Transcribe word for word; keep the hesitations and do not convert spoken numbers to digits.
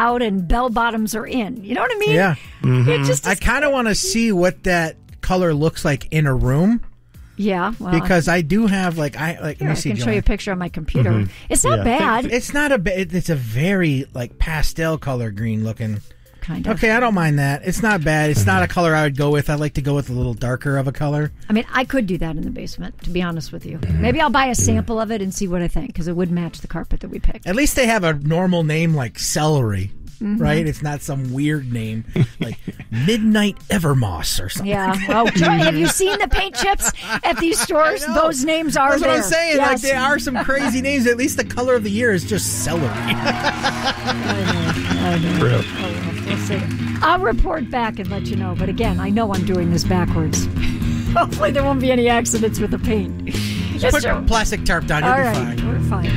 out and bell bottoms are in. You know what I mean? Yeah. Mm-hmm. It just I kind of want to see what that color looks like in a room. Yeah, well, because I do have like I like. here, let me I see. can show Joanne. you a picture on my computer. Mm-hmm. It's not Yeah. bad. It's not a. ba- It's a very like pastel color green looking. Kind of. Okay, I don't mind that. It's not bad. It's not a color I would go with. I like to go with a little darker of a color. I mean, I could do that in the basement, to be honest with you. Maybe I'll buy a sample of it and see what I think, because it would match the carpet that we picked. At least they have a normal name like celery, Mm-hmm. right? It's not some weird name like Midnight Evermoss or something. Yeah. Well, Joy, have you seen the paint chips at these stores? I know. Those names are That's there. what I'm saying. Yes. Like there are some crazy names. At least the color of the year is just celery. I know. Real. Oh, well, we'll see. I'll report back and let you know. But again, I know I'm doing this backwards. Hopefully there won't be any accidents with the paint. Just Put so- plastic tarp down. You'll All be right, fine. we're fine.